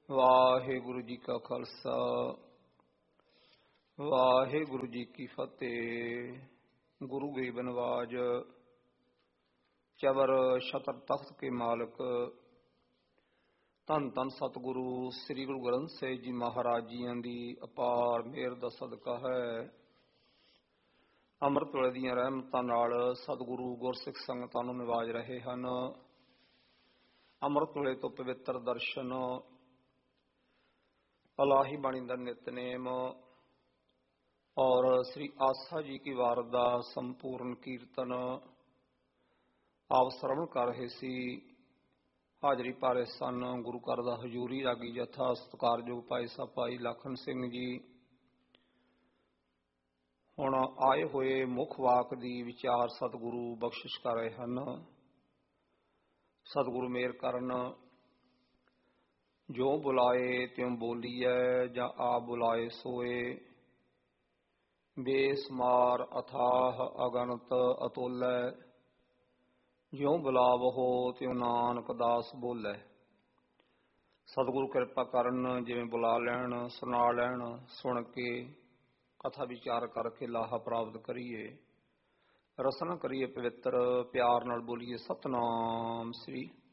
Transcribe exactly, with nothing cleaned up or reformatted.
ਵਾਹਿਗੁਰੂ ਜੀ ਕਾ ਖਾਲਸਾ ਵਾਹਿਗੁਰੂ ਜੀ ਕੀ ਫਤਿਹ। ਗੁਰੂ ਗਰੀਬ ਨਵਾਜ ਚਵਰ ਛਤਰ ਤਖਤ ਕੇ ਮਾਲਕ ਧੰਨ ਧੰਨ ਸਤਿਗੁਰੂ ਸ੍ਰੀ ਗੁਰੂ ਗ੍ਰੰਥ ਸਾਹਿਬ ਜੀ ਮਹਾਰਾਜ ਜੀਆਂ ਦੀ ਅਪਾਰ ਮਿਹਰ ਦਾ ਸਦਕਾ ਹੈ। ਅੰਮ੍ਰਿਤ ਵੇਲੇ ਦੀਆਂ ਰਹਿਮਤਾਂ ਨਾਲ ਸਤਿਗੁਰੂ ਗੁਰਸਿੱਖ ਸੰਗਤਾਂ ਨੂੰ ਨਿਵਾਜ ਰਹੇ ਹਨ। ਅੰਮ੍ਰਿਤ ਵੇਲੇ ਤੋਂ ਪਵਿੱਤਰ ਦਰਸ਼ਨ, ਅਲਾਹੀ ਬਾਣੀ ਦਾ ਨਿਤਨੇਮ ਔਰ ਸ੍ਰੀ ਆਸਾ ਜੀ ਕੀ ਵਾਰ ਦਾ ਸੰਪੂਰਨ ਕੀਰਤਨ ਆਪ ਸਰਵਣ ਕਰ ਰਹੇ ਸੀ। ਹਾਜ਼ਰੀ ਪਾ ਰਹੇ ਸਨ ਗੁਰੂ ਘਰ ਦਾ ਹਜ਼ੂਰੀ ਰਾਗੀ ਜਥਾ ਸਤਿਕਾਰਯੋਗ ਭਾਈ ਸਾਹਿਬ ਭਾਈ ਲਖਨ ਸਿੰਘ ਜੀ। ਹੁਣ ਆਏ ਹੋਏ ਮੁੱਖ ਵਾਕ ਦੀ ਵਿਚਾਰ ਸਤਿਗੁਰੂ ਬਖਸ਼ਿਸ਼ ਕਰ ਰਹੇ ਹਨ। ਸਤਿਗੁਰੂ ਮਿਹਰ ਕਰਨ। ਜੋ ਬੁਲਾਏ ਤਿਉ ਬੋਲੀਐ, ਜਾਂ ਆਪ ਬੁਲਾਏ ਸੋਏ। ਬੇਸਮਾਰ ਅਥਾਹ ਅਗਨਤ ਅਤੁਲੈ, ਜਿਉ ਬੁਲਾਵਹੋ ਤਿਉ ਨਾਨਕ ਦਾਸ ਬੋਲੇ। ਸਤਿਗੁਰੂ ਕਿਰਪਾ ਕਰਨ, ਜਿਵੇਂ ਬੁਲਾ ਲੈਣ, ਸੁਣਾ ਲੈਣ, ਸੁਣ ਕੇ ਕਥਾ ਵਿਚਾਰ ਕਰਕੇ ਲਾਹਾ ਪ੍ਰਾਪਤ ਕਰੀਏ। ਰਸਨਾ ਕਰੀਏ ਪਵਿੱਤਰ, ਪਿਆਰ ਨਾਲ ਬੋਲੀਏ ਸਤਿਨਾਮ ਸ੍ਰੀ